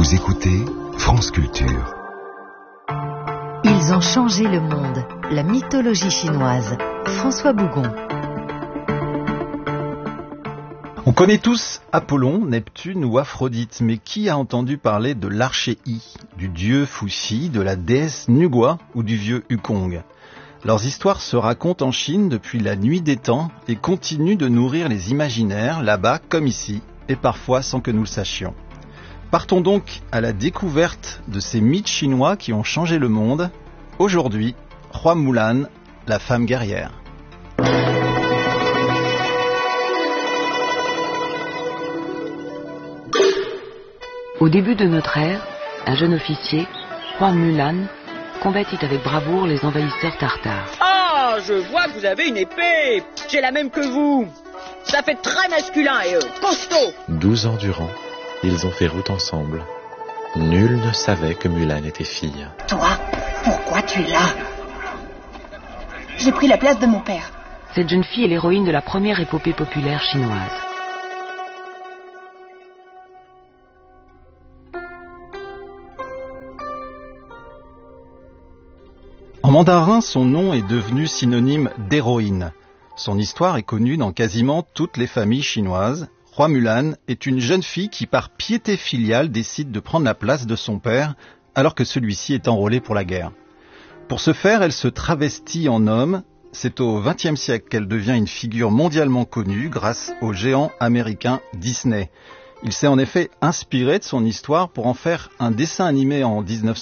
Vous écoutez France Culture. Ils ont changé le monde. La mythologie chinoise. François Bougon. On connaît tous Apollon, Neptune ou Aphrodite, mais qui a entendu parler de l'archéi, du dieu Fuxi, de la déesse Nugua ou du vieux Wukong? Leurs histoires se racontent en Chine depuis la nuit des temps et continuent de nourrir les imaginaires, là-bas comme ici, et parfois sans que nous le sachions. Partons donc à la découverte de ces mythes chinois qui ont changé le monde. Aujourd'hui, Roi Mulan, la femme guerrière. Au début de notre ère, un jeune officier, Roi Mulan, combattit avec bravoure les envahisseurs tartares. Ah, je vois que vous avez une épée. J'ai la même que vous. Ça fait très masculin et costaud. 12 ans durant, ils ont fait route ensemble. Nul ne savait que Mulan était fille. Toi, pourquoi tu es là? J'ai pris la place de mon père. Cette jeune fille est l'héroïne de la première épopée populaire chinoise. En mandarin, son nom est devenu synonyme d'héroïne. Son histoire est connue dans quasiment toutes les familles chinoises. Roi Mulan est une jeune fille qui, par piété filiale, décide de prendre la place de son père alors que celui-ci est enrôlé pour la guerre. Pour ce faire, elle se travestit en homme. C'est au XXe siècle qu'elle devient une figure mondialement connue grâce au géant américain Disney. Il s'est en effet inspiré de son histoire pour en faire un dessin animé en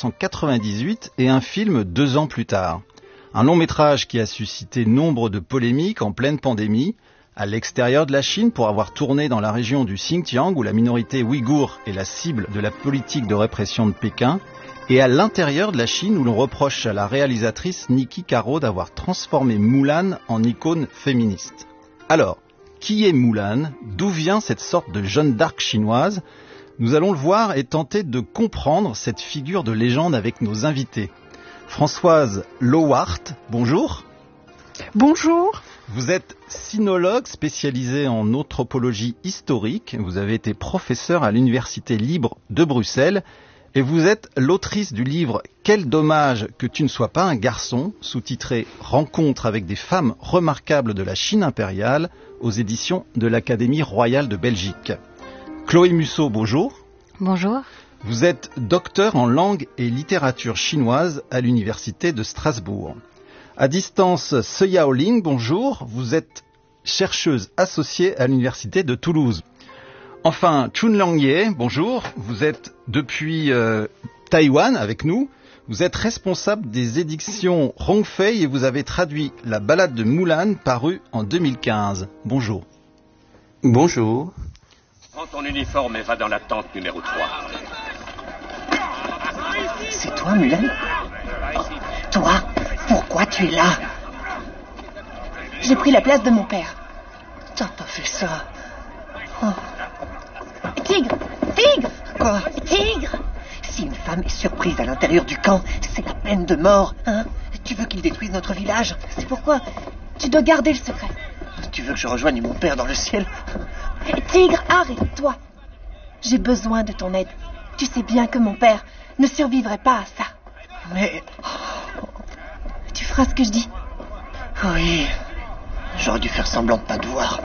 1998 et un film 2 ans plus tard. Un long métrage qui a suscité nombre de polémiques en pleine pandémie, à l'extérieur de la Chine pour avoir tourné dans la région du Xinjiang où la minorité ouïghour est la cible de la politique de répression de Pékin, et à l'intérieur de la Chine où l'on reproche à la réalisatrice Niki Caro d'avoir transformé Mulan en icône féministe. Alors, qui est Mulan? D'où vient cette sorte de Jeanne d'Arc chinoise? Nous allons le voir et tenter de comprendre cette figure de légende avec nos invités. Françoise Lowart, bonjour. Bonjour. Vous êtes sinologue spécialisée en anthropologie historique. Vous avez été professeure à l'Université libre de Bruxelles et vous êtes l'autrice du livre « Quel dommage que tu ne sois pas un garçon » sous-titré « Rencontre avec des femmes remarquables de la Chine impériale » aux éditions de l'Académie royale de Belgique. Chloé Musso, bonjour. Bonjour. Vous êtes docteur en langue et littérature chinoise à l'Université de Strasbourg. À distance, Seyao Ling, bonjour. Vous êtes chercheuse associée à l'Université de Toulouse. Enfin, Chunlang Ye, bonjour. Vous êtes depuis Taïwan avec nous. Vous êtes responsable des éditions Rongfei et vous avez traduit La Ballade de Mulan parue en 2015. Bonjour. Bonjour. Prends ton uniforme et va dans la tente numéro 3. C'est toi, Mulan? Oh, toi, pourquoi tu es là? J'ai pris la place de mon père. T'as pas fait ça. Oh. Tigre! Tigre! Quoi? Tigre! Si une femme est surprise à l'intérieur du camp, c'est la peine de mort, hein? Tu veux qu'ils détruisent notre village? C'est pourquoi tu dois garder le secret. Tu veux que je rejoigne mon père dans le ciel? Tigre, arrête-toi! J'ai besoin de ton aide. Tu sais bien que mon père ne survivrait pas à ça. Mais... Tu feras ce que je dis? Oui. J'aurais dû faire semblant de pas te voir.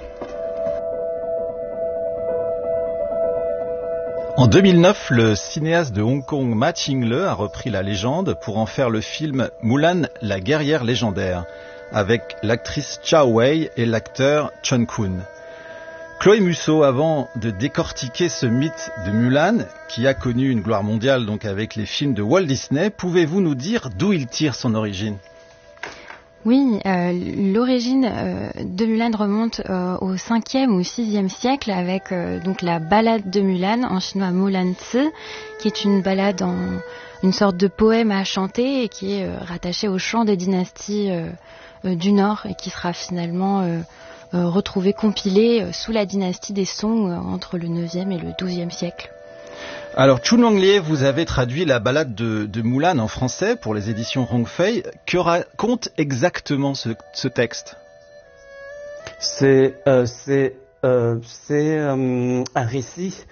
En 2009, le cinéaste de Hong Kong Ma Ching-le a repris la légende pour en faire le film Mulan, la guerrière légendaire, avec l'actrice Zhao Wei et l'acteur Chen Kun. Chloé Musso, avant de décortiquer ce mythe de Mulan, qui a connu une gloire mondiale donc avec les films de Walt Disney, pouvez-vous nous dire d'où il tire son origine? Oui, l'origine de Mulan remonte au 5e ou 6e siècle avec donc la ballade de Mulan, en chinois Mulan Tzu, qui est une ballade une sorte de poème à chanter et qui est rattachée au chant des dynasties du Nord et qui sera finalement retrouvé compilé sous la dynastie des Song entre le 9e et le 12e siècle. Alors, Chunlang Ye, vous avez traduit la ballade de Mulan en français pour les éditions Rongfei. Que raconte exactement ce texte? C'est un récit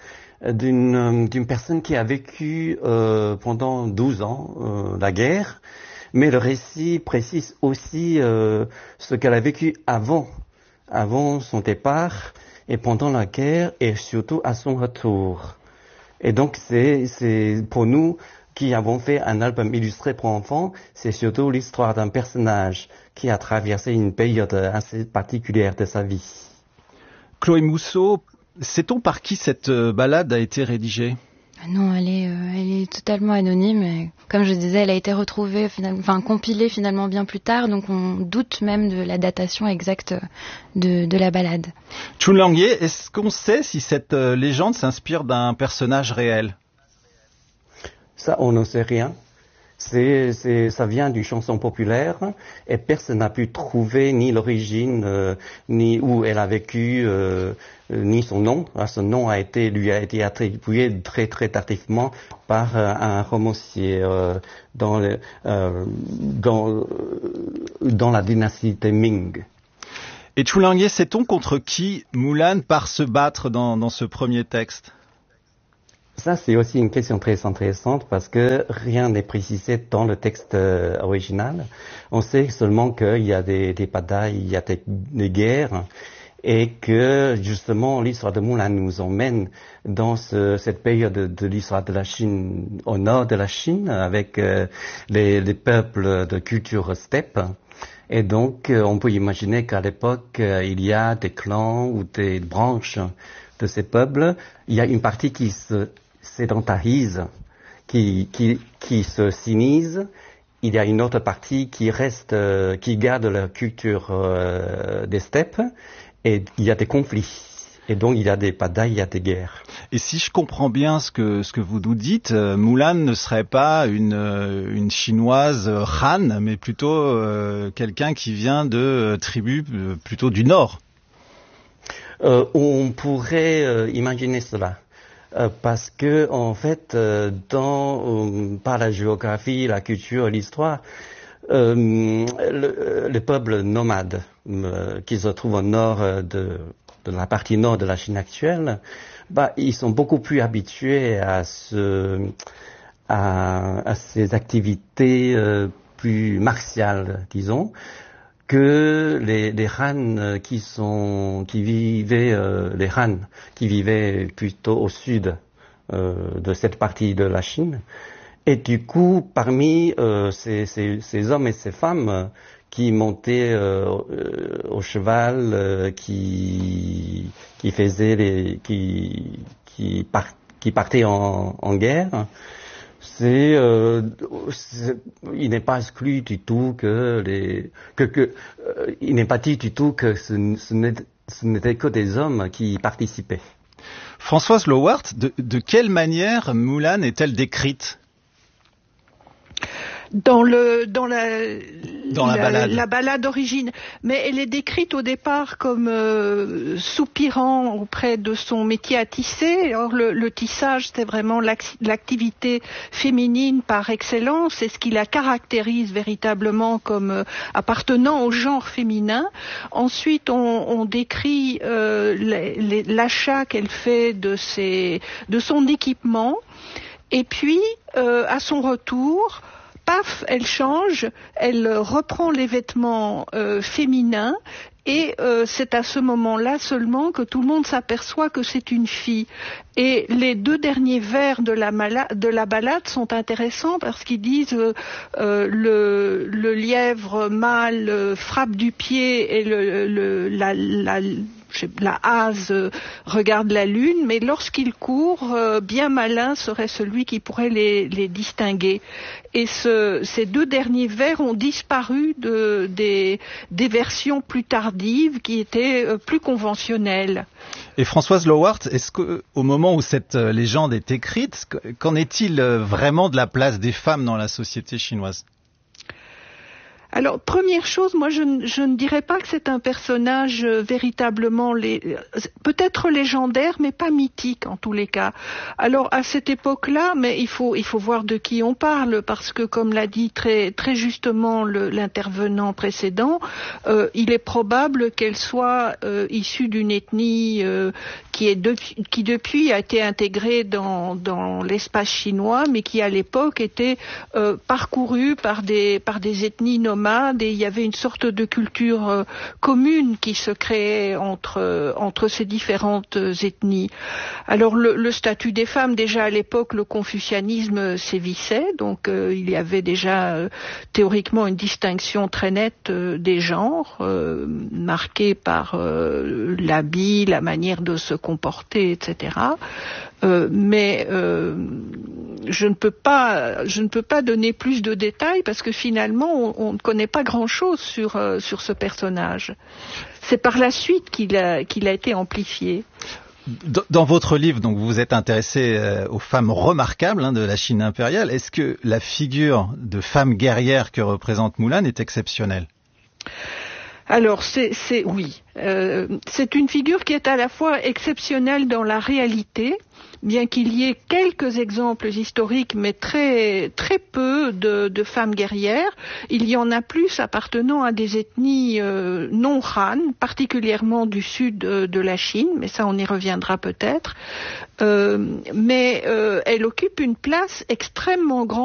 d'une personne qui a vécu pendant 12 ans la guerre, mais le récit précise aussi ce qu'elle a vécu avant son départ et pendant la guerre et surtout à son retour. Et donc c'est pour nous qui avons fait un album illustré pour enfants, c'est surtout l'histoire d'un personnage qui a traversé une période assez particulière de sa vie. Chloé Mousseau, sait-on par qui cette ballade a été rédigée ? Non, elle est totalement anonyme. Et comme je disais, elle a été retrouvée, compilée finalement bien plus tard, donc on doute même de la datation exacte de la ballade. Chun Lang-ye, est-ce qu'on sait si cette légende s'inspire d'un personnage réel ? Ça, on n'en sait rien. Ça vient d'une chanson populaire et personne n'a pu trouver ni l'origine, ni où elle a vécu, ni son nom. Son nom lui a été attribué très très tardivement par un romancier dans la dynastie des Ming. Et Chun Lang-ye, sait-on contre qui Mulan part se battre dans ce premier texte ? Ça, c'est aussi une question très intéressante parce que rien n'est précisé dans le texte original. On sait seulement qu'il y a des batailles, il y a des guerres et que justement l'histoire de Mulan nous emmène dans cette période de l'histoire de la Chine, au nord de la Chine, avec les peuples de culture steppe. Et donc, on peut imaginer qu'à l'époque, il y a des clans ou des branches de ces peuples. Il y a une partie qui se sédentarise, qui se sinise. Il y a une autre partie qui reste, qui garde la culture des steppes. Et il y a des conflits. Et donc, il y a des batailles, il y a des guerres. Et si je comprends bien ce que vous nous dites, Mulan ne serait pas une chinoise Han, mais plutôt quelqu'un qui vient de tribus plutôt du nord. On pourrait imaginer cela. Parce que, en fait, par la géographie, la culture, l'histoire, le peuple nomade qui se trouve au nord de la partie nord de la Chine actuelle, ils sont beaucoup plus habitués à ces activités plus martiales, disons, que les Han qui vivaient plutôt au sud de cette partie de la Chine. Et du coup, parmi ces hommes et ces femmes qui montaient au cheval, qui partaient en guerre, il n'est pas exclu du tout il n'est pas dit du tout que ce n'était que des hommes qui y participaient. Françoise Lowart, de quelle manière Mulan est-elle décrite ? Dans la ballade. La ballade d'origine, mais elle est décrite au départ comme soupirant auprès de son métier à tisser. Or le tissage, c'est vraiment l'activité féminine par excellence, c'est ce qui la caractérise véritablement comme appartenant au genre féminin. Ensuite, on décrit l'achat qu'elle fait de son équipement, et puis à son retour, paf, elle change, elle reprend les vêtements féminins et c'est à ce moment-là seulement que tout le monde s'aperçoit que c'est une fille. Et les deux derniers vers de la ballade sont intéressants parce qu'ils disent le lièvre mâle frappe du pied et la hase regarde la lune, mais lorsqu'il court, bien malin serait celui qui pourrait les distinguer. Et ces deux derniers vers ont disparu des versions plus tardives qui étaient plus conventionnelles. Et Françoise Lowart, est-ce qu'au moment où cette légende est écrite, qu'en est-il vraiment de la place des femmes dans la société chinoise ? Alors, première chose, moi je ne dirais pas que c'est un personnage véritablement peut-être légendaire, mais pas mythique en tous les cas. Alors à cette époque-là, mais il faut voir de qui on parle, parce que comme l'a dit très très justement l'intervenant précédent, il est probable qu'elle soit issue d'une ethnie qui depuis a été intégrée dans l'espace chinois, mais qui à l'époque était parcourue par des ethnies nomades, et il y avait une sorte de culture commune qui se créait entre ces différentes ethnies. Alors le statut des femmes, déjà à l'époque, le confucianisme sévissait, donc il y avait déjà théoriquement une distinction très nette des genres, marquée par l'habit, la manière de se comporter, etc. Mais je ne peux pas donner plus de détails parce que finalement on ne connaît pas grand-chose sur ce personnage. C'est par la suite qu'il a été amplifié. Dans votre livre, donc, vous vous êtes intéressé aux femmes remarquables de la Chine impériale. Est-ce que la figure de femme guerrière que représente Mulan est exceptionnelle ? Alors, oui. C'est une figure qui est à la fois exceptionnelle dans la réalité, bien qu'il y ait quelques exemples historiques, mais très très peu de femmes guerrières. Il y en a plus appartenant à des ethnies non Han, particulièrement du sud de la Chine, mais ça on y reviendra peut-être. Mais elle occupe une place extrêmement grande